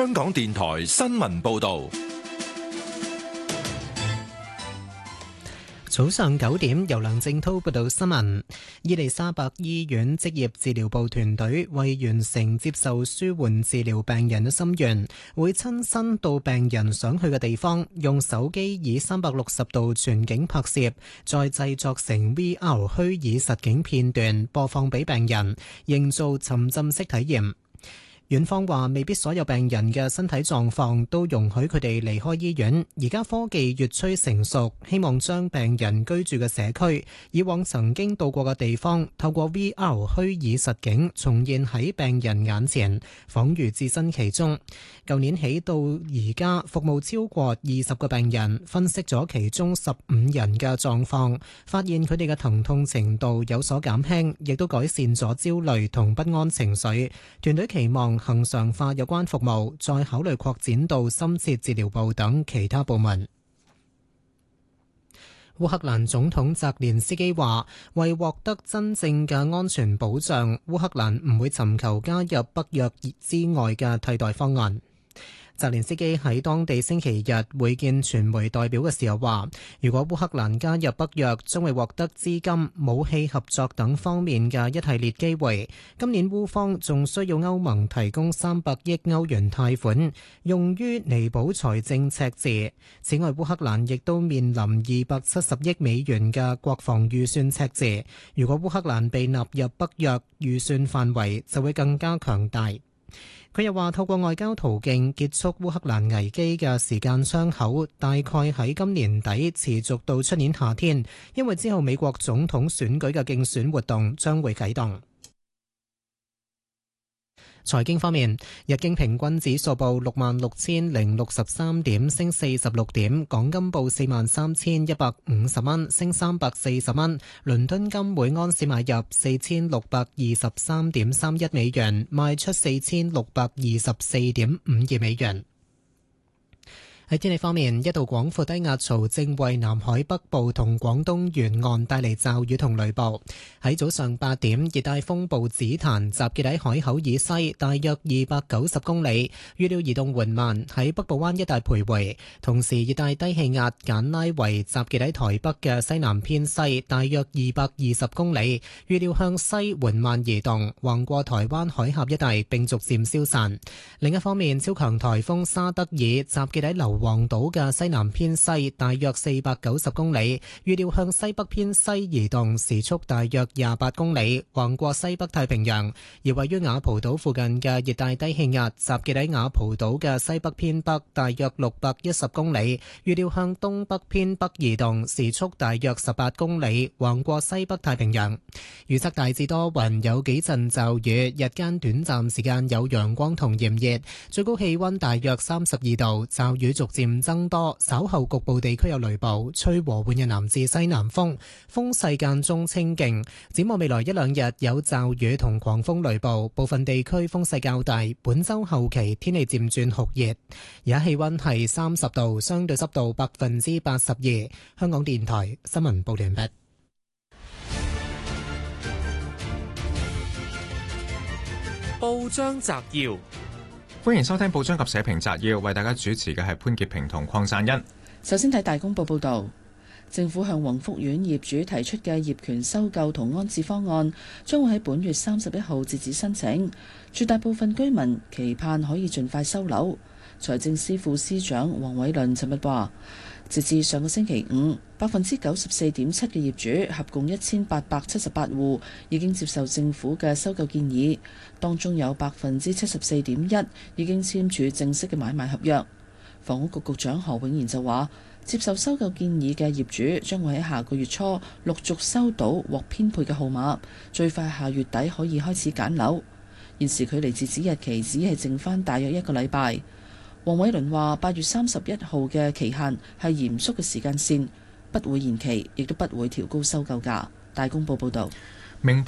香港電台新聞報道。 早上9點，由梁正濤報道新聞。伊利沙伯醫院職業治療部團隊為完成接受舒緩治療病人嘅心願，會親身到病人想去嘅地方，用手機以360度全景拍攝，再製作成 VR 虛擬實景片段播放俾病人，營造沉浸式體驗。院方話未必所有病人嘅身體狀況都容許佢哋離開醫院，而家科技越趨成熟，希望將病人居住嘅社區、以往曾經到過嘅地方，透過 VR 虛擬實景重現喺病人眼前，仿如置身其中。舊年起到而家，服務超過20個病人，分析咗其中15人嘅狀況，發現佢哋嘅疼痛程度有所減輕，亦都改善咗焦慮同不安情緒。團隊期望恆常化有關服務，再考慮擴展到深切治療部等其他部門。烏克蘭總統澤連斯基話，為獲得真正嘅安全保障，烏克蘭唔會尋求加入北約之外嘅替代方案。澤連斯基喺當地星期日會見傳媒代表嘅時候話，如果烏克蘭加入北約，將會獲得資金、武器合作等方面嘅一系列機會。今年烏方仲需要歐盟提供300億歐元貸款，用於彌補財政赤字。此外，烏克蘭亦都面臨270億美元嘅國防預算赤字。如果烏克蘭被納入北約預算範圍，就會更加強大。佢又話，透過外交途徑結束烏克蘭危機嘅時間窗口大概喺今年底持續到出年夏天，因為之後美國總統選舉嘅競選活動將會啟動。財經方面，日經平均指數報66,063點，升46點；港金報43,150蚊，升340蚊；倫敦金每盎司買入4623.31美元，賣出4624.52美元。喺天氣方面，一道廣闊低壓槽正為南海北部同廣東沿岸帶嚟驟雨同雷暴。喺早上8點，熱帶風暴紫檀集結喺海口以西大約290公里，預料移動緩慢，喺北部灣一帶徘徊。同時，熱帶低氣壓簡拉維集結喺台北嘅西南偏西大約220公里，預料向西緩慢移動，橫過台灣海峽一帶並逐漸消散。另一方面，超強颱風沙德爾集結喺硫磺島嘅西南偏西大約490公里，預料向西北偏西移動，時速大約28公里，橫過西北太平洋。而位於雅蒲島附近嘅熱帶低氣壓集結喺雅蒲島嘅西北偏北大約610公里，預料向東北偏北移動，時速大約18公里，橫過西北太平洋。預測大致多雲，有幾陣驟雨，日間短暫時間有陽光同炎熱，最高氣溫大約32度，驟雨逐漸增多，稍後局部地區有雷暴，吹和緩嘅南至西南風，風勢間中清勁。展望未來1-2日有驟雨同狂風雷暴，部分地區風勢較大。本周後期天氣漸轉酷熱，而家氣溫係30度，相對濕度82%。香港電台新聞報道完畢。 報章摘要。 歡迎收聽報章及社評摘要，為大家主持嘅係潘潔平同鄺散欣。 首先睇大公報報導，政府向宏福苑業主提出嘅業權收購同安置方案，將會喺本月31號截止申請。絕大部分居民期盼可以盡快收樓。財政司副司長黃偉綸尋日話，截至上個星期五，94.7%嘅業主合共1878戶已經接受政府嘅收購建議，當中有74.1%已經簽署正式嘅買賣合約。房屋局局長何永賢就話，接受收購建議嘅業主將會喺下個月初陸續收到獲編配嘅號碼，最快下月底可以開始揀樓。現時距離截止日期只係剩返大約1個禮拜。黃偉綸話：8月31號嘅期限係嚴肅嘅時間線，不會延期，亦都不會調高收購價。大公報報導。